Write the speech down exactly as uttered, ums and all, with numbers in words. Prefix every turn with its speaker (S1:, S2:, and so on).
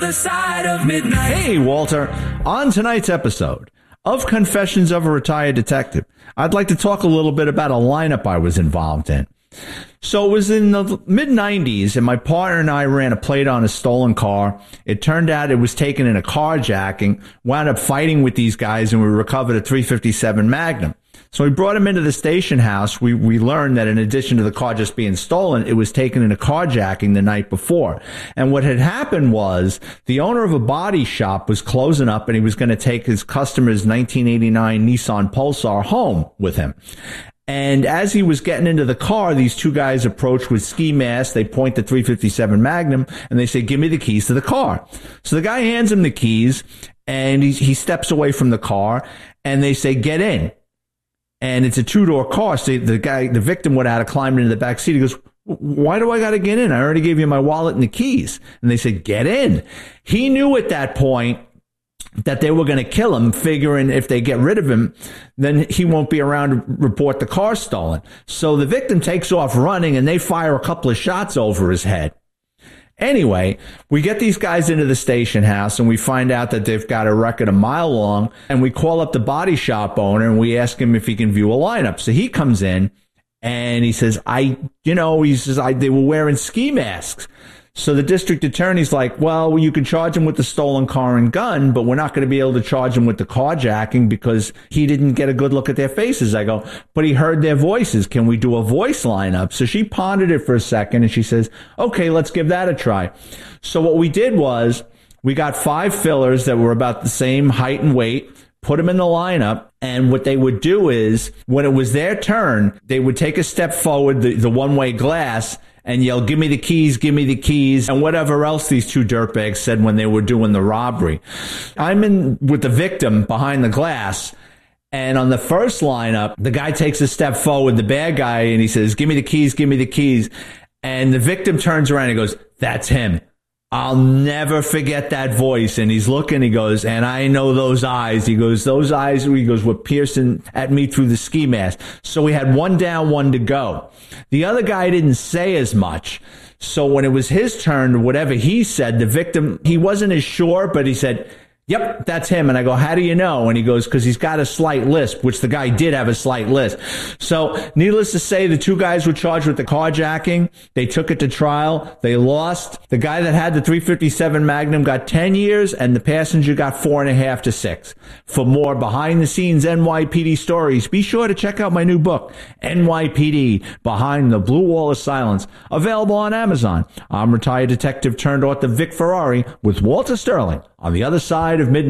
S1: other side of midnight.
S2: Hey, Walter. On tonight's episode of Confessions of a Retired Detective, I'd like to talk a little bit about a lineup I was involved in. So it was in the mid nineties, and my partner and I ran a plate on a stolen car. It turned out it was taken in a carjacking, wound up fighting with these guys, and we recovered a three fifty-seven Magnum. So we brought him into the station house. We we learned that in addition to the car just being stolen, it was taken in a carjacking the night before. And what had happened was the owner of a body shop was closing up, and he was going to take his customer's nineteen eighty-nine Nissan Pulsar home with him. And as he was getting into the car, these two guys approached with ski masks. They point the three fifty-seven Magnum, and they say, "Give me the keys to the car." So the guy hands him the keys, and he, he steps away from the car, and they say, "Get in." And it's a two-door car. So the guy, the victim would have climbed into the back seat. He goes, "Why do I got to get in? I already gave you my wallet and the keys." And they said, "Get in." He knew at that point that they were going to kill him, figuring if they get rid of him, then he won't be around to report the car stolen. So the victim takes off running, and they fire a couple of shots over his head. Anyway, we get these guys into the station house, and we find out that they've got a record a mile long, and we call up the body shop owner, and we ask him if he can view a lineup. So he comes in, and he says, I, you know, he says, I, they were wearing ski masks. So the district attorney's like, well, you can charge him with the stolen car and gun, but we're not going to be able to charge him with the carjacking because he didn't get a good look at their faces. I go, but he heard their voices. Can we do a voice lineup? So she pondered it for a second, and she says, okay, let's give that a try. So what we did was we got five fillers that were about the same height and weight, put them in the lineup, and what they would do is when it was their turn, they would take a step forward, the, the one-way glass, and yell, "Give me the keys, give me the keys," and whatever else these two dirtbags said when they were doing the robbery. I'm in with the victim behind the glass, and on the first lineup, the guy takes a step forward, the bad guy, and he says, "Give me the keys, give me the keys." And the victim turns around and goes, "That's him." I'll never forget that voice. And he's looking, he goes, "And I know those eyes." He goes, "Those eyes," he goes, "were piercing at me through the ski mask." So we had one down, one to go. The other guy didn't say as much. So when it was his turn, whatever he said, the victim, he wasn't as sure, but he said, "Yep, that's him." And I go, "How do you know?" And he goes, "Because he's got a slight lisp," which the guy did have a slight lisp. So needless to say, the two guys were charged with the carjacking. They took it to trial. They lost. The guy that had the three fifty-seven Magnum got ten years, and the passenger got four and a half to six. For more behind-the-scenes N Y P D stories, be sure to check out my new book, N Y P D, Behind the Blue Wall of Silence, available on Amazon. I'm retired detective turned author Vic Ferrari with Walter Sterling on the other side of midnight.